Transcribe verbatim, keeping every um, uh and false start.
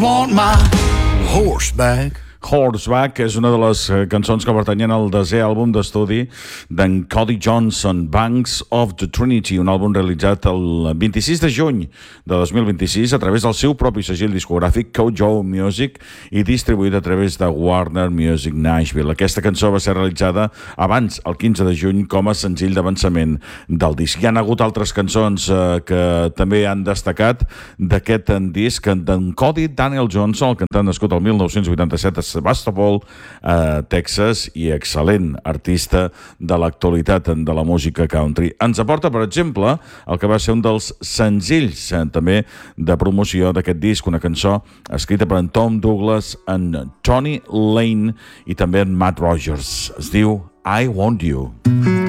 want my horseback. Horseback és una de les cançons que pertanyen al desè àlbum d'estudi d'en Cody Johnson, Banks of the Trinity, un àlbum realitzat el vint-i-sis de juny de dos mil vint-i-sis a través del seu propi segell discogràfic Kojo Music i distribuït a través de Warner Music Nashville. Aquesta cançó va ser realitzada abans, el quinze de juny, com a senzill d'avançament del disc. Hi ha hagut altres cançons eh, que també han destacat d'aquest disc d'en Cody Daniel Johnson, el cantant nascut el mil nou-cents vuitanta-set a Sebastopol, a Texas, i excel·lent artista de l'actualitat de la música country. Ens aporta, per exemple, el que va ser un dels senzills eh, també de promoció d'aquest disc, una cançó escrita per en Tom Douglas, en Tony Lane i també en Matt Rogers. Es diu I Want You.